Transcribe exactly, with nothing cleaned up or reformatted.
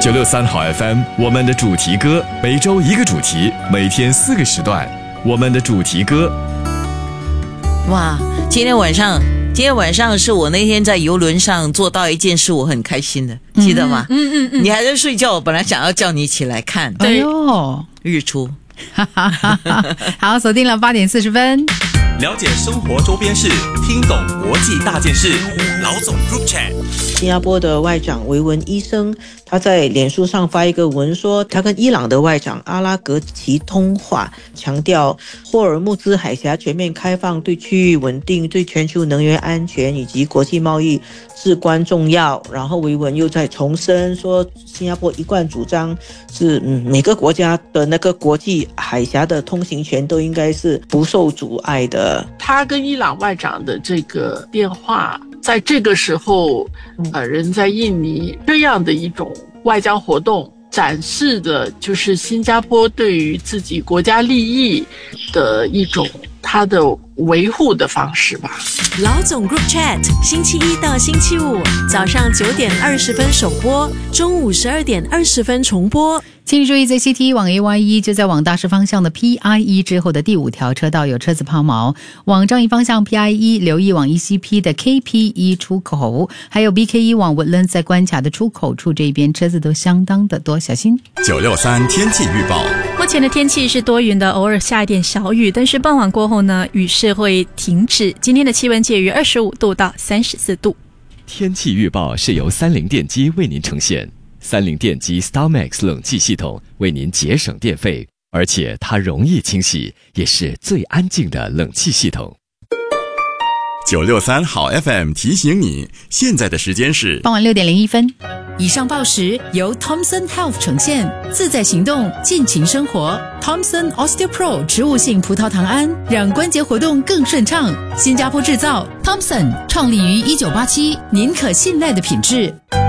九六三好 F M， 我们的主题歌，每周一个主题，每天四个时段，我们的主题歌。 哇，今天晚上，今天晚上是我那天在邮轮上做到一件事，我很开心的，记得吗？ 嗯嗯嗯， 你还在睡觉，我本来想要叫你起来看， 对哦， 日出。 好，锁定了八点四十分。 了解生活周边事，听懂国际大件事。老总 Group Chat。 新加坡的外长维文医生，他在脸书上发一个文说，他跟伊朗的外长阿拉格齐通话，强调霍尔木兹海峡全面开放对区域稳定、对全球能源安全以及国际贸易至关重要。然后维文又在重申说，新加坡一贯主张是嗯每个国家的那个国际海峡的通行权都应该是不受阻碍的。 他跟伊朗外长的这个电话，在这个时候，呃，人在印尼这样的一种外交活动，展示的就是新加坡对于自己国家利益的一种它的维护的方式吧。 老总 Group Chat， 星期一到星期五早上九点二十分首播，中午十二点二十分重播。 请注意，在 C T 往 A Y E 就在往大师方向的 P I E 之后的第五条车道有车子抛锚，往樟宜方向 P I E 留意往 E C P 的 K P E 出口，还有 B K E 往 Woodlands 在关卡的出口处这边车子都相当的多，小心。 九六三天气预报。 目前的天气是多云的，偶尔下一点小雨，但是傍晚过后呢，雨势会停止。今天的气温介于二十五度到三十四度。 天气预报是由三菱电机为您呈现。三菱电机 StarMax 冷气系统为您节省电费，而且它容易清洗，也是最安静的冷气系统。九六三好 F M 提醒你，现在的时间是傍晚六点零一分。 以上报时由 Thomson Health 呈现，自在行动，尽情生活。Thomson OsteoPro 植物性葡萄糖胺，让关节活动更顺畅。新加坡制造 ，Thomson 创立于一九八七，您可信赖的品质。